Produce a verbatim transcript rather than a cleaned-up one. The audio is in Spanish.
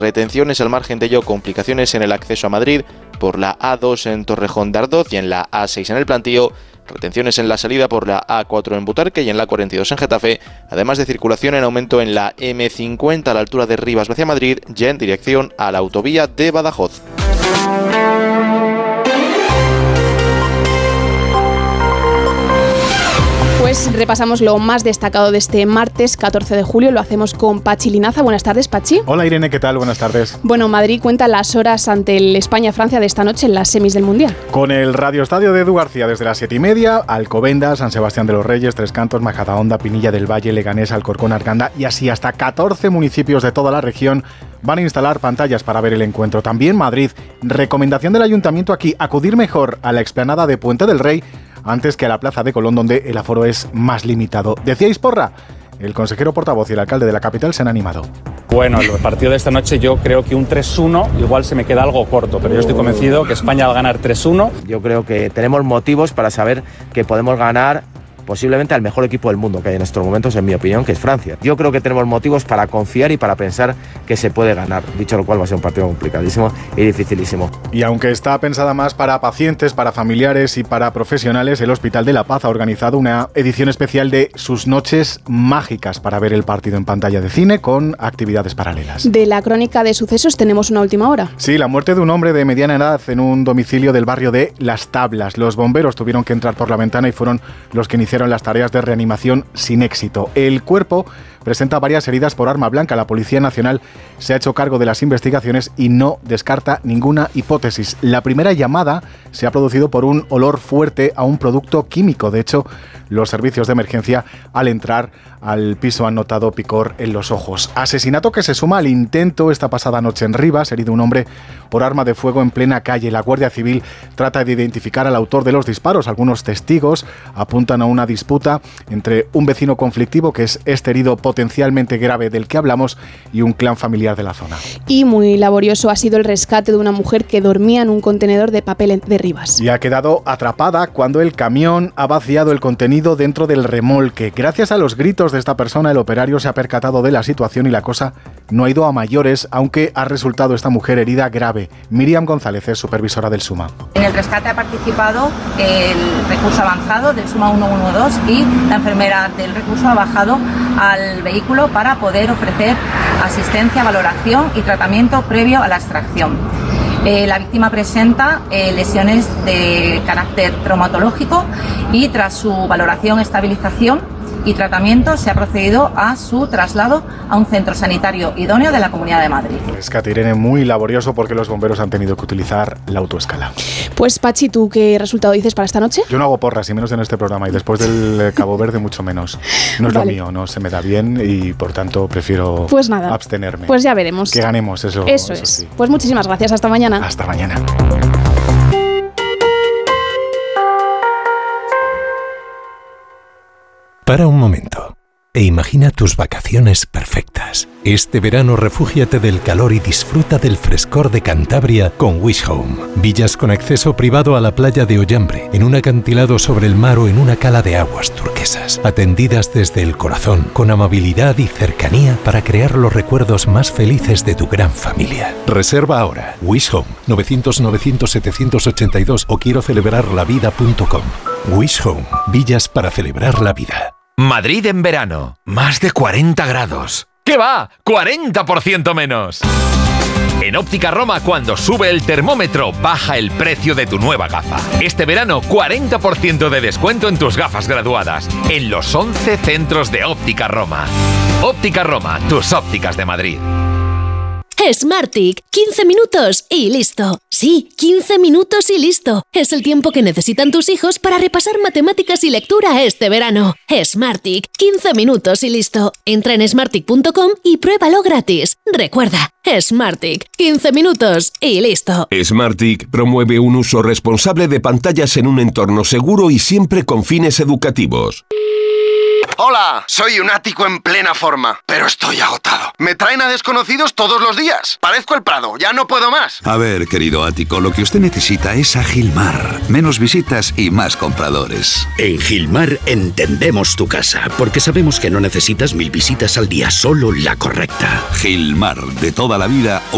Retenciones al margen de ello, complicaciones en el acceso a Madrid por la A dos en Torrejón de Ardoz y en la A seis en el Plantío, retenciones en la salida por la A cuatro en Butarque y en la cuarenta y dos en Getafe, además de circulación en aumento en la eme cincuenta a la altura de Rivas hacia Madrid, ya en dirección a la autovía de Badajoz. Pues repasamos lo más destacado de este martes catorce de julio. Lo hacemos con Pachi Linaza. Buenas tardes, Pachi. Hola, Irene, ¿qué tal? Buenas tardes. Bueno, Madrid cuenta las horas ante el España-Francia de esta noche en las semis del Mundial. Con el Radio Estadio de Edu García desde las siete y media, Alcobendas, San Sebastián de los Reyes, Tres Cantos, Majadahonda, Pinilla del Valle, Leganés, Alcorcón, Arganda y así hasta catorce municipios de toda la región van a instalar pantallas para ver el encuentro. También Madrid. Recomendación del Ayuntamiento aquí, acudir mejor a la explanada de Puente del Rey antes que a la Plaza de Colón, donde el aforo es más limitado. ¿Decíais, Porra? El consejero portavoz y el alcalde de la capital se han animado. Bueno, el partido de esta noche yo creo que un tres uno igual se me queda algo corto, pero yo estoy convencido que España va a ganar tres uno. Yo creo que tenemos motivos para saber que podemos ganar posiblemente al mejor equipo del mundo que hay en estos momentos, en mi opinión, que es Francia. Yo creo que tenemos motivos para confiar y para pensar que se puede ganar, dicho lo cual va a ser un partido complicadísimo y dificilísimo. Y aunque está pensada más para pacientes, para familiares y para profesionales, el Hospital de la Paz ha organizado una edición especial de sus noches mágicas para ver el partido en pantalla de cine con actividades paralelas. De la crónica de sucesos tenemos una última hora. Sí, la muerte de un hombre de mediana edad en un domicilio del barrio de Las Tablas. Los bomberos tuvieron que entrar por la ventana y fueron los que iniciaron las tareas de reanimación sin éxito. El cuerpo presenta varias heridas por arma blanca. La Policía Nacional se ha hecho cargo de las investigaciones y no descarta ninguna hipótesis. La primera llamada se ha producido por un olor fuerte a un producto químico. De hecho, los servicios de emergencia al entrar al piso han notado picor en los ojos. Asesinato que se suma al intento esta pasada noche en Rivas. Herido un hombre por arma de fuego en plena calle. La Guardia Civil trata de identificar al autor de los disparos. Algunos testigos apuntan a una disputa entre un vecino conflictivo, que es este herido potencialmente grave del que hablamos, y un clan familiar de la zona. Y muy laborioso ha sido el rescate de una mujer que dormía en un contenedor de papel de Rivas. Y ha quedado atrapada cuando el camión ha vaciado el contenido dentro del remolque. Gracias a los gritos de esta persona, el operario se ha percatado de la situación y la cosa no ha ido a mayores, aunque ha resultado esta mujer herida grave. Miriam González es supervisora del SUMA. En el rescate ha participado el recurso avanzado del SUMA ciento doce y la enfermera del recurso ha bajado al vehículo para poder ofrecer asistencia, valoración y tratamiento previo a la extracción. Eh, la víctima presenta eh, lesiones de carácter traumatológico y tras su valoración, estabilización y tratamiento se ha procedido a su traslado a un centro sanitario idóneo de la Comunidad de Madrid. Rescate, Irene, muy laborioso porque los bomberos han tenido que utilizar la autoescala. Pues Pachi, ¿tú qué resultado dices para esta noche? Yo no hago porras, y menos en este programa, y después del Cabo Verde mucho menos. No es vale. Lo mío, no se me da bien y por tanto prefiero pues nada, abstenerme. Pues ya veremos. Que ganemos, eso, eso, eso es. Sí. Pues muchísimas gracias, hasta mañana. Hasta mañana. Para un momento e imagina tus vacaciones perfectas. Este verano refúgiate del calor y disfruta del frescor de Cantabria con Wish Home. Villas con acceso privado a la playa de Ollambre, en un acantilado sobre el mar o en una cala de aguas turquesas. Atendidas desde el corazón, con amabilidad y cercanía para crear los recuerdos más felices de tu gran familia. Reserva ahora. Wish Home, novecientos novecientos setecientos ochenta y dos o quiero celebrar la vida punto com. Wish Home, villas para celebrar la vida. Madrid en verano, más de cuarenta grados. ¿Qué va? ¡cuarenta por ciento menos! En Óptica Roma, cuando sube el termómetro, baja el precio de tu nueva gafa. Este verano, cuarenta por ciento de descuento en tus gafas graduadas, en los once centros de Óptica Roma. Óptica Roma, tus ópticas de Madrid. Smartick, quince minutos y listo. Sí, quince minutos y listo. Es el tiempo que necesitan tus hijos para repasar matemáticas y lectura este verano. Smartick, quince minutos y listo. Entra en smartick punto com y pruébalo gratis. Recuerda, Smartick, quince minutos y listo. Smartick promueve un uso responsable de pantallas en un entorno seguro y siempre con fines educativos. Hola, soy un ático en plena forma, pero estoy agotado. Me traen a desconocidos todos los días. Parezco el Prado, ya no puedo más. A ver, querido ático, lo que usted necesita es a Gilmar. Menos visitas y más compradores. En Gilmar entendemos tu casa, porque sabemos que no necesitas mil visitas al día, solo la correcta. Gilmar, de toda la vida,